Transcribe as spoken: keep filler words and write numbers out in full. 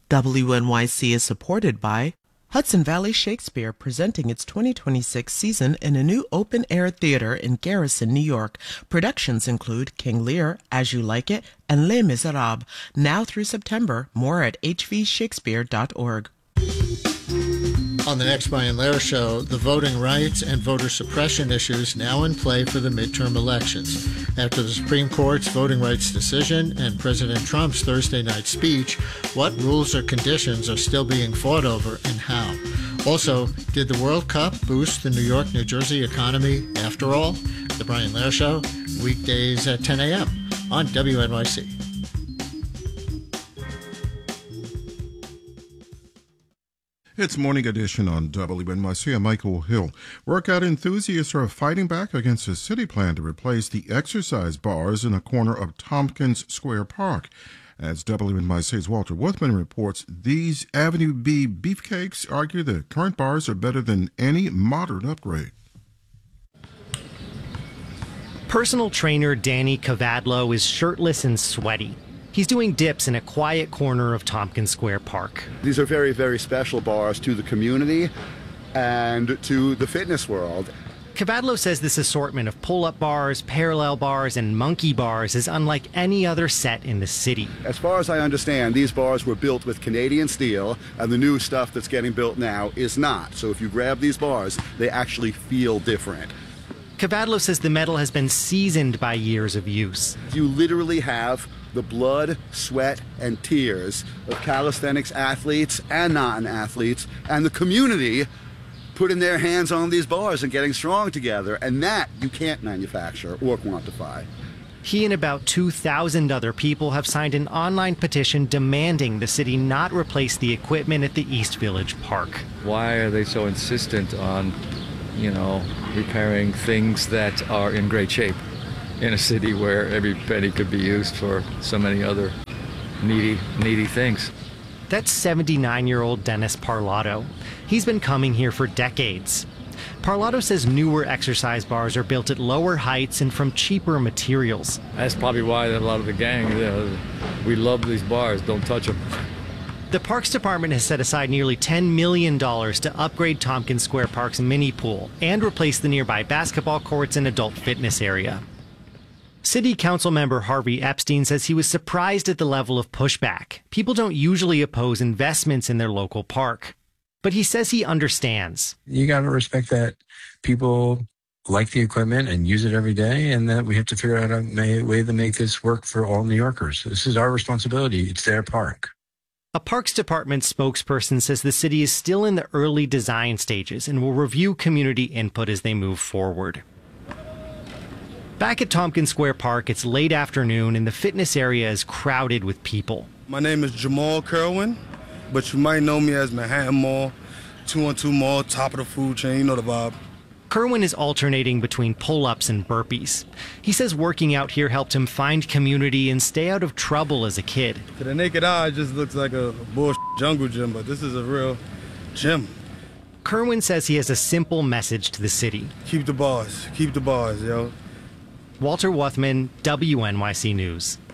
W N Y C is supported by Hudson Valley Shakespeare, presenting its twenty twenty-six season in a new open-air theater in Garrison, New York. Productions include King Lear, As You Like It, and Les Miserables. Now through September. More at h v shakespeare dot org. On the next Brian Lehrer Show, the voting rights and voter suppression issues now in play for the midterm elections. After the Supreme Court's voting rights decision and President Trump's Thursday night speech, what rules or conditions are still being fought over and how? Also, did the World Cup boost the New York, New Jersey economy after all? The Brian Lehrer Show, weekdays at ten a.m. on W N Y C. It's Morning Edition on W N Y C. I'm Michael Hill. Workout enthusiasts are fighting back against a city plan to replace the exercise bars in a corner of Tompkins Square Park. As W N Y C's Walter Wuthmann reports, these Avenue B beefcakes argue the current bars are better than any modern upgrade. Personal trainer Danny Cavadlo is shirtless and sweaty. He's doing dips in a quiet corner of Tompkins Square Park. These are very, very special bars to the community and to the fitness world. Cavadlo says this assortment of pull-up bars, parallel bars, and monkey bars is unlike any other set in the city. As far as I understand, these bars were built with Canadian steel, and the new stuff that's getting built now is not. So if you grab these bars, they actually feel different. Cavadlo says the metal has been seasoned by years of use. You literally have the blood, sweat, and tears of calisthenics athletes and non-athletes and the community putting their hands on these bars and getting strong together, and that you can't manufacture or quantify. He and about two thousand other people have signed an online petition demanding the city not replace the equipment at the East Village Park. Why are they so insistent on, you know, repairing things that are in great shape in a city where every penny could be used for so many other needy, needy things? That's seventy-nine-year-old Dennis Parlato. He's been coming here for decades. Parlato says newer exercise bars are built at lower heights and from cheaper materials. That's probably why a lot of the gang, you know, we love these bars, don't touch them. The Parks Department has set aside nearly ten million dollars to upgrade Tompkins Square Park's mini pool and replace the nearby basketball courts and adult fitness area. City Council member Harvey Epstein says he was surprised at the level of pushback. People don't usually oppose investments in their local park. But he says he understands. You got to respect that people like the equipment and use it every day, and that we have to figure out a way to make this work for all New Yorkers. This is our responsibility. It's their park. A Parks Department spokesperson says the city is still in the early design stages and will review community input as they move forward. Back at Tompkins Square Park, it's late afternoon and the fitness area is crowded with people. My name is Jamal Kerwin, but you might know me as Manhattan Mall, two one two Mall, top of the food chain, you know the vibe. Kerwin is alternating between pull-ups and burpees. He says working out here helped him find community and stay out of trouble as a kid. To the naked eye, it just looks like a bullshit jungle gym, but this is a real gym. Kerwin says he has a simple message to the city. Keep the bars, keep the bars, yo. Walter Wuthmann, W N Y C News.